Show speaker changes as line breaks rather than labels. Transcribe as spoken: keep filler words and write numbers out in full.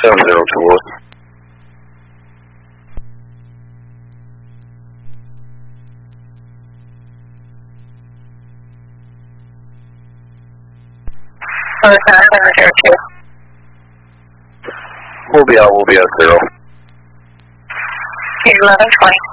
seven zero two Willis.
seven zero two.
We'll be out, we'll be out zero.
eleven twenty.